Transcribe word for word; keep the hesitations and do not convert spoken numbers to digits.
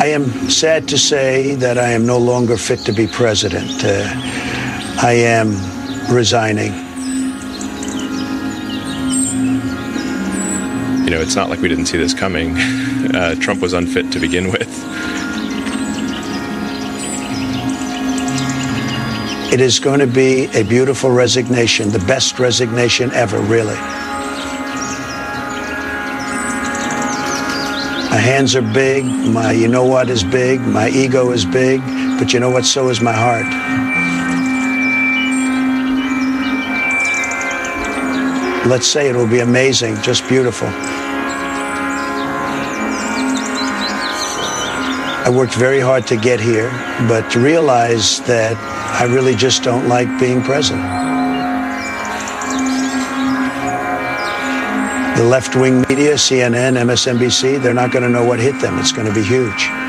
I am sad to say that I am no longer fit to be president. Uh, I am resigning. You know, it's not like we didn't see this coming. Uh, Trump was unfit to begin with. It is going to be a beautiful resignation, the best resignation ever, really. My hands are big, my you know what is big, my ego is big, but you know what, so is my heart. Let's say it will be amazing, just beautiful. I worked very hard to get here, but to realize that I really just don't like being president. The left-wing media, C N N, M S N B C, they're not going to know what hit them. It's going to be huge.